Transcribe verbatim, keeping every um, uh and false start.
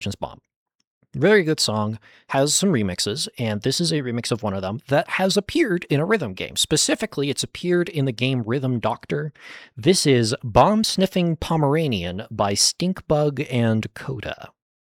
Bomb. Very good song, has some remixes, and this is a remix of one of them that has appeared in a rhythm game. Specifically, it's appeared in the game Rhythm Doctor. This is Bomb Sniffing Pomeranian by Stinkbug and Coda.